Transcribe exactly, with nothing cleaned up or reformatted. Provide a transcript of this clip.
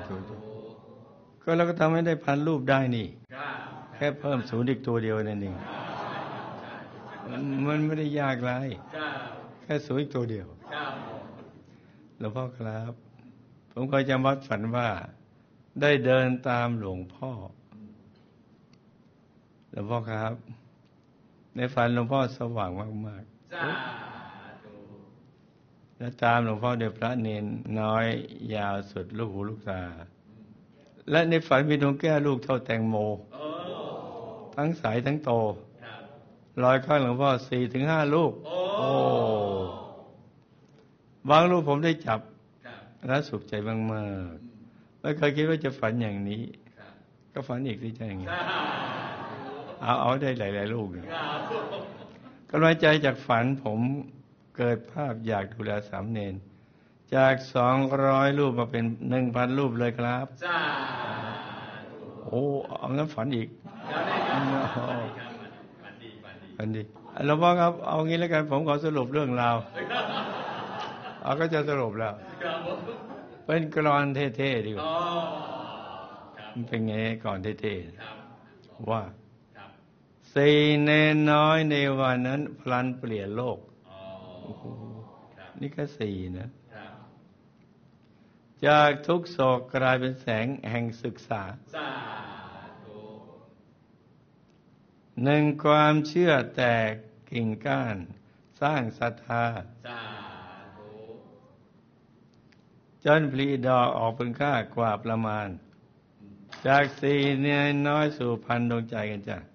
ธุก็เราก็ทำให้ได้พันรูปได้นี่แค่เพิ่มศูนย์อีกตัวเดียวนั่นเองมันไม่ได้ยากไรแค่ศูนย์อีกตัวเดียวหลวงพ่อครับผมเคยจำวัดฝันว่าได้เดินตามหลวงพ่อหลวงพ่อครับในฝันหลวงพ่อสว่างมากๆและตามหลวงพ่อเดชพระเนนน้อยยาวสุดลูกหูลูกตาและในฝันมีดวงแก้วลูกเท่าแตงโมทั้งใสทั้งโตลอยข้างหลวงพ่อสี่ถึงห้าลูกโอ้บางลูกผมได้จับและสุขใจมากๆไม่เคยคิดว่าจะฝันอย่างนี้ก็ฝันอีกที่จะอย่างนี้เอาเอาได้หลายๆลูกกำลังใจจากฝันผมเกิดภาพอยากดูแลสามเณรจากสองร้อยรูปมาเป็นหนึ่งพันรูปเลยครับโอ้เอางั้นฝันอีกฝันดีหลวงพ่อครับเอางี้แล้วกันผมขอสรุปเรื่องราวเอาก็จะสรุปแล้วเป็นกลอนเท่ๆดีกว่ามันเป็นไงก่อนเท่ๆว่าสี่เนนน้อยในวันนั้นพลันเปลี่ยนโลกนี่ก็สี่นะจากทุกโศกกลายเป็นแสงแห่งศึกษาหนึ่งความเชื่อแตกกิ่งก้านสร้างศรัทธาจนผลิดอกออกเป็นค่ากว่าประมาณจากสี่เนนน้อยสู่พันดวงใจกันจ้ะ